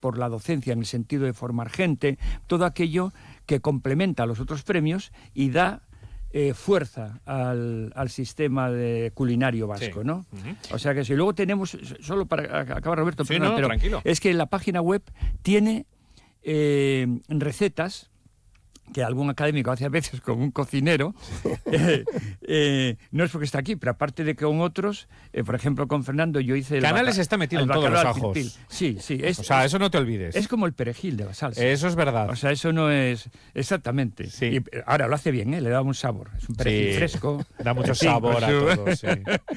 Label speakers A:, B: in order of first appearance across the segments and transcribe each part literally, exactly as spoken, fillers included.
A: por la docencia en el sentido de formar gente, todo aquello que complementa a los otros premios y da eh, fuerza al, al sistema de culinario vasco, sí. ¿no? Uh-huh. O sea que si luego tenemos, solo para acabar, Roberto,
B: sí,
A: perdón,
B: no,
A: pero
B: tranquilo.
A: Es que la página web tiene eh, recetas que algún académico hace a veces con un cocinero, eh, eh, no es porque está aquí, pero aparte de que con otros, eh, por ejemplo con Fernando yo hice... el
B: Canales está metido en todos los ajos.
A: Pil, pil. Sí, sí. Es,
B: o sea,
A: es,
B: eso no te olvides.
A: Es como el perejil de la salsa.
B: Eso es verdad.
A: O sea, eso no es... Exactamente.
B: Sí.
A: Y ahora lo hace bien, ¿eh? Le da un sabor. Es un perejil sí. fresco.
B: Da mucho sí, sabor a todo, sí.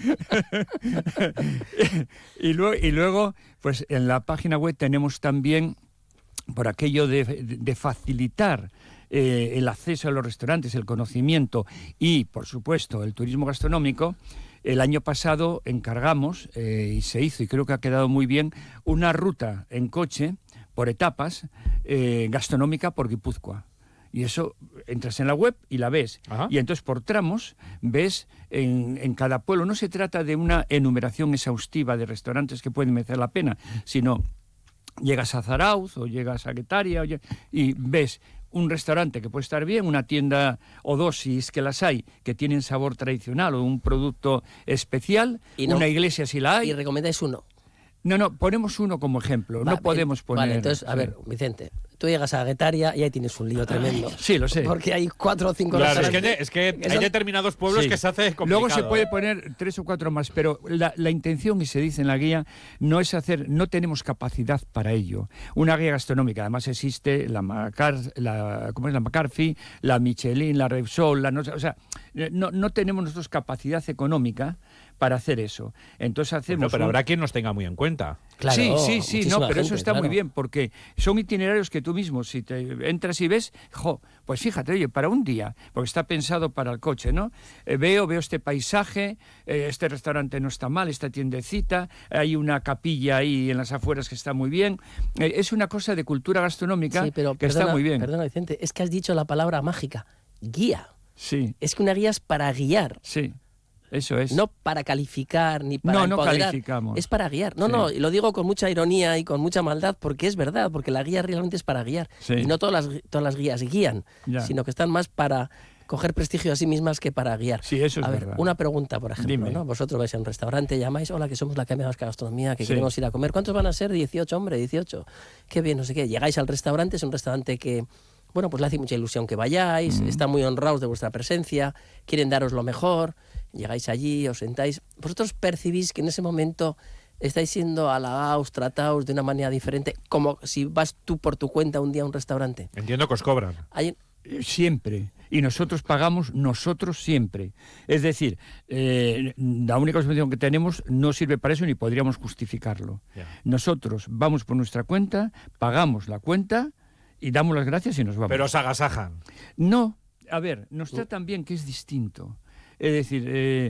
A: y, luego, y luego, pues en la página web tenemos también, por aquello de, de, de facilitar Eh, el acceso a los restaurantes, el conocimiento y, por supuesto, el turismo gastronómico, el año pasado encargamos, eh, y se hizo, y creo que ha quedado muy bien, una ruta en coche, por etapas, eh, gastronómica por Guipúzcoa. Y eso, entras en la web y la ves. Ajá. Y entonces por tramos ves en, en cada pueblo. No se trata de una enumeración exhaustiva de restaurantes que pueden merecer la pena, sino llegas a Zarauz o llegas a Guetaria o lleg- y ves un restaurante que puede estar bien, una tienda o dos, si es que las hay, que tienen sabor tradicional o un producto especial, y no, una iglesia si la hay.
C: Y recomendáis uno.
A: No, no, ponemos uno como ejemplo, Va, no podemos poner...
C: Vale, entonces, a sí. ver, Vicente, tú llegas a Guetaria y ahí tienes un lío tremendo.
A: Sí, lo sé.
C: Porque hay cuatro o cinco
B: claro, restaurantes. Es que, es que hay determinados pueblos sí. que se hace complicado.
A: Luego se puede poner tres o cuatro más, pero la, la intención, y se dice en la guía, no es hacer, no tenemos capacidad para ello. Una guía gastronómica, además existe la, Macar, la, ¿cómo es? la McCarthy, la Michelin, la Repsol, la, no, o sea, no, no tenemos nosotros capacidad económica para hacer eso. Entonces hacemos...
B: Bueno, pero
A: un...
B: habrá quien nos tenga muy en cuenta.
A: Claro, sí, sí, sí, no, pero
C: gente,
A: eso está
C: claro.
A: muy bien, porque son itinerarios que tú mismo, si te entras y ves, jo, pues fíjate, oye, para un día, porque está pensado para el coche, ¿no? Eh, veo, veo este paisaje, eh, este restaurante no está mal, esta tiendecita, hay una capilla ahí en las afueras que está muy bien. Eh, es una cosa de cultura gastronómica
C: sí, pero,
A: que
C: perdona,
A: está muy bien.
C: Perdona, Vicente, es que has dicho la palabra mágica, guía.
A: Sí.
C: Es que una guía es para guiar.
A: Sí. Eso es.
C: No para calificar ni para
A: no, no
C: empoderar.
A: Calificamos.
C: Es para guiar. No,
A: sí.
C: no, y lo digo con mucha ironía y con mucha maldad porque es verdad, porque la guía realmente es para guiar.
A: Sí.
C: Y no todas las, todas las guías guían,
A: ya.
C: sino que están más para coger prestigio a sí mismas que para guiar.
A: Sí, eso es
C: a ver,
A: verdad.
C: Una pregunta, por ejemplo, ¿no? Vosotros vais a un restaurante, llamáis, hola, que somos la Academia Vasca de Gastronomía, que sí. queremos ir a comer. ¿Cuántos van a ser? dieciocho, hombre, dieciocho. Qué bien, no sé qué. Llegáis al restaurante, es un restaurante que... Bueno, pues le hace mucha ilusión que vayáis, mm. están muy honrados de vuestra presencia, quieren daros lo mejor, llegáis allí, os sentáis. Vosotros percibís que en ese momento estáis siendo halagados, tratados de una manera diferente, como si vas tú por tu cuenta un día a un restaurante.
B: Entiendo que os cobran.
C: Hay...
A: Siempre. Y nosotros pagamos nosotros siempre. Es decir, eh, la única subvención que tenemos no sirve para eso ni podríamos justificarlo. Yeah. Nosotros vamos por nuestra cuenta, pagamos la cuenta... y damos las gracias y nos vamos.
B: Pero os agasajan.
A: No, a ver, nos tratan bien, que es distinto. Es decir, eh,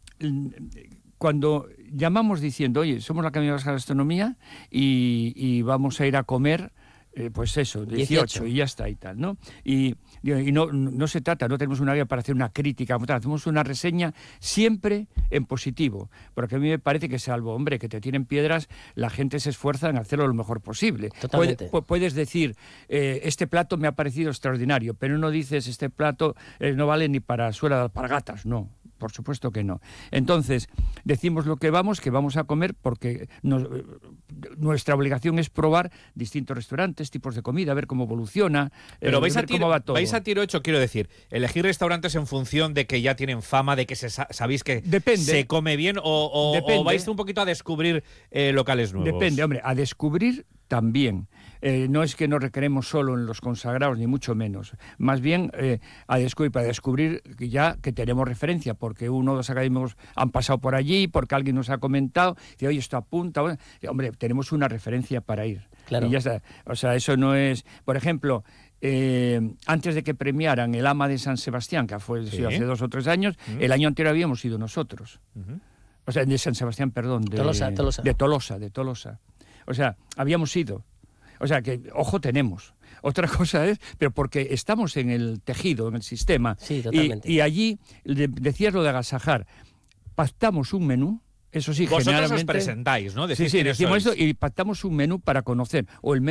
A: cuando llamamos diciendo, oye, somos la Academia Vasca de Gastronomía y, y vamos a ir a comer, eh, pues eso, dieciocho, dieciocho y ya está y tal, ¿no? Y, y no, no se trata, no tenemos una guía para hacer una crítica, hacemos una reseña siempre en positivo, porque a mí me parece que salvo, hombre, que te tienen piedras, la gente se esfuerza en hacerlo lo mejor posible.
C: Totalmente.
A: Puede, puedes decir, eh, este plato me ha parecido extraordinario, pero no dices, este plato eh, no vale ni para suela de alpargatas, no. Por supuesto que no. Entonces, decimos lo que vamos, que vamos a comer porque nos, nuestra obligación es probar distintos restaurantes, tipos de comida, ver cómo evoluciona,
B: Pero
A: eh,
B: vais,
A: ver
B: a tiro,
A: cómo va todo.
B: vais a tiro hecho, quiero decir, elegir restaurantes en función de que ya tienen fama, de que se, sabéis que
A: Depende.
B: se come bien, o, o, o vais un poquito a descubrir eh, locales nuevos.
A: Depende, hombre, a descubrir también. Eh, no es que nos recreemos solo en los consagrados, ni mucho menos. Más bien eh, a descubrir, para descubrir ya que tenemos referencia, porque uno o dos académicos han pasado por allí, porque alguien nos ha comentado, dice, oye, esto apunta. Bueno, hombre, tenemos una referencia para ir.
C: Claro.
A: Y ya está. O sea, eso no es... Por ejemplo, eh, antes de que premiaran el Ama de San Sebastián, que fue
B: sí.
A: hace dos o tres años, uh-huh. el año anterior habíamos ido nosotros. Uh-huh. O sea, de San Sebastián, perdón. De
C: Tolosa, Tolosa.
A: De Tolosa, de Tolosa. O sea, habíamos ido. O sea, que ojo tenemos. Otra cosa es, pero porque estamos en el tejido, en el sistema.
C: Sí, totalmente.
A: Y, y allí, de, decías lo de agasajar, pactamos un menú Eso sí,
B: Vosotros
A: generalmente...
B: os presentáis, ¿no?
A: Sí,
B: Decís
A: sí,
B: quiénes
A: decimos
B: sois.
A: esto y pactamos un menú para conocer, o el